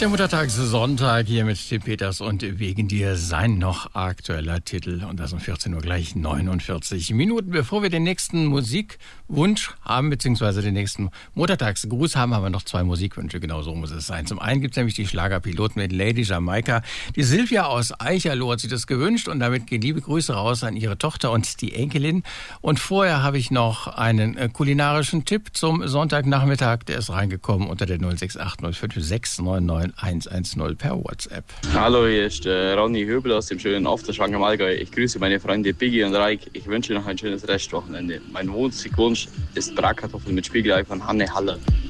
Der Muttertagssonntag hier mit Tim Peters und Wegen dir sein noch aktueller Titel. Und das um 14 Uhr gleich 49 Minuten. Bevor wir den nächsten Musikwunsch haben, beziehungsweise den nächsten Muttertagsgruß haben, haben wir noch zwei Musikwünsche. Genau so muss es sein. Zum einen gibt es nämlich die Schlagerpiloten mit Lady Jamaika. Die Silvia aus Eicherloh hat sich das gewünscht und damit gehen liebe Grüße raus an ihre Tochter und die Enkelin. Und vorher habe ich noch einen kulinarischen Tipp zum Sonntagnachmittag. Der ist reingekommen unter der 06805699110 per WhatsApp. Hallo, hier ist Ronny Höbel aus dem schönen Ofterschwang im Allgäu. Ich grüße meine Freunde Biggie und Reik. Ich wünsche noch ein schönes Restwochenende. Mein Musikwunsch ist Bratkartoffeln mit Spiegelei von Hanne Haller.